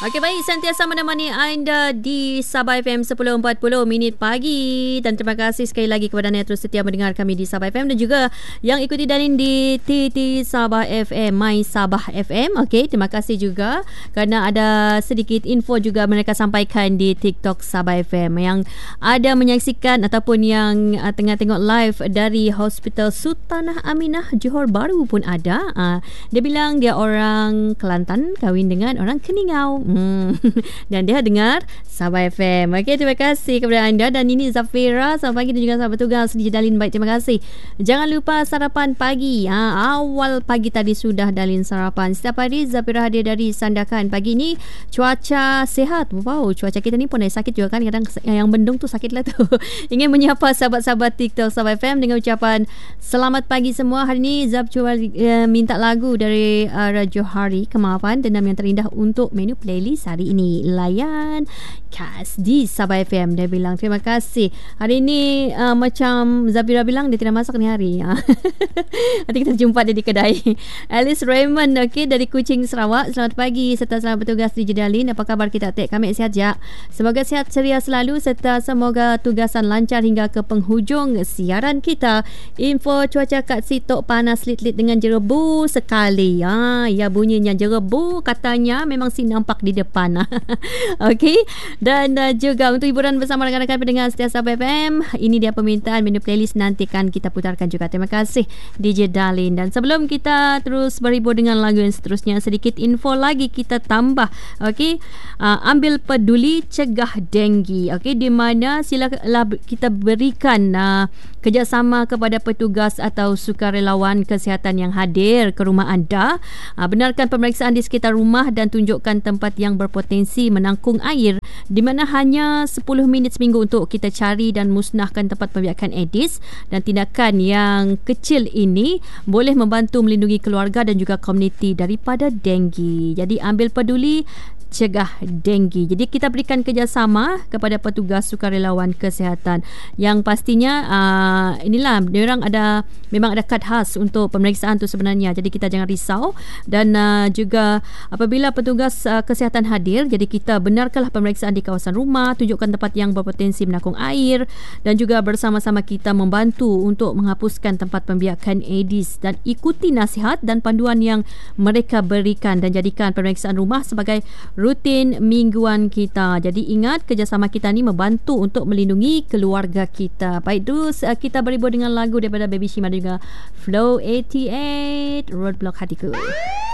Okey, baik, sentiasa menemani anda di Sabah FM 10.40 minit pagi, dan terima kasih sekali lagi kepada anda yang terus setia mendengar kami di Sabah FM dan juga yang ikuti dalin di TT Sabah FM, My Sabah FM. Okey, terima kasih juga kerana ada sedikit info juga mereka sampaikan di TikTok Sabah FM yang ada menyaksikan ataupun yang tengah tengok live dari Hospital Sultanah Aminah Johor Bahru pun ada. Dia bilang dia orang Kelantan kahwin dengan orang Keningau. Dan dia dengar Sabah FM. Okey, terima kasih kepada anda. Dan ini Zafira, selamat pagi, dan juga sahabat tugas di Dalin. Baik, terima kasih. Jangan lupa sarapan pagi. Awal pagi tadi sudah Dalin sarapan. Setiap hari Zafira hadir dari Sandakan. Pagi ini cuaca sehat. Wow, cuaca kita ni pun ada sakit juga kan. Kadang yang bendung tu sakit lah tu. Ingin menyapa sahabat-sahabat TikTok Sabah FM dengan ucapan selamat pagi semua. Hari ni Zaf cuba minta lagu dari Rajo Hari Kemaafan, Dendam Yang Terindah untuk menu playlist hari ini. Layan khas di Sabah FM. Dia bilang terima kasih. Hari ini macam Zafira bilang dia tidak masak ni hari. Nanti kita jumpa dia di kedai. Alice Raymond, okay, dari Kuching, Sarawak. Selamat pagi serta selamat bertugas di Jedalin. Apa khabar kita, Tek? Kami sihat je. Semoga sihat ceria selalu serta semoga tugasan lancar hingga ke penghujung siaran kita. Info cuaca kat Sitok panas lit-lit dengan jerebu sekali. Ya, bunyinya jerebu katanya memang nampak di depan. Okey, dan juga untuk hiburan bersama rakan-rakan pendengar setia Sabah FM, ini dia permintaan menu playlist, nantikan kita putarkan juga. Terima kasih DJ Darlin. Dan sebelum kita terus berhibur dengan lagu yang seterusnya, sedikit info lagi kita tambah. Okey, ambil peduli cegah denggi. Okey, di mana silalah kita berikan kerjasama kepada petugas atau sukarelawan kesihatan yang hadir ke rumah anda. Benarkan pemeriksaan di sekitar rumah dan tunjukkan tempat yang berpotensi menangkung air, di mana hanya 10 minit seminggu untuk kita cari dan musnahkan tempat pembiakan Aedes. Dan tindakan yang kecil ini boleh membantu melindungi keluarga dan juga komuniti daripada denggi. Jadi ambil peduli cegah denggi. Jadi kita berikan kerjasama kepada petugas sukarelawan kesihatan yang pastinya inilah diorang memang ada kad khas untuk pemeriksaan tu sebenarnya. Jadi kita jangan risau. Dan juga apabila petugas kesihatan hadir, jadi kita benarkanlah pemeriksaan di kawasan rumah, tunjukkan tempat yang berpotensi menakung air, dan juga bersama-sama kita membantu untuk menghapuskan tempat pembiakan Aedes, dan ikuti nasihat dan panduan yang mereka berikan dan jadikan pemeriksaan rumah sebagai rutin mingguan kita. Jadi ingat, kerjasama kita ni membantu untuk melindungi keluarga kita. Baik, terus kita berhibur dengan lagu daripada Baby Shima dan juga Flow 88, Roadblock Hatiku.